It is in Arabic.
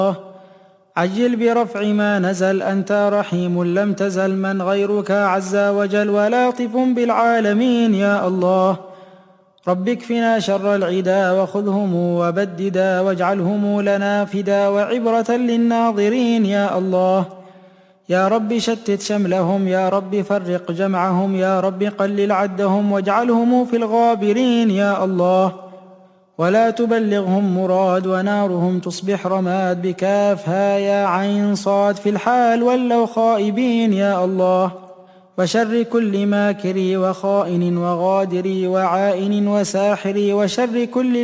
عجل برفع ما نزل، أنت رحيم لم تزل، من غيرك عز وجل ولاطف بالعالمين يا الله. رب اكفنا شر العدا وخذهم وبددا، واجعلهم لنا فدا وعبرة للناظرين يا الله. يا رب شتت شملهم، يا رب فرق جمعهم، يا رب قلل عدهم واجعلهم في الغابرين يا الله. ولا تبلغهم مراد، ونارهم تصبح رماد، بكافها يا عين صاد في الحال ولوا خائبين يا الله. وشر كل ماكر وخائن وغادر وعائن وساحر، وشر كل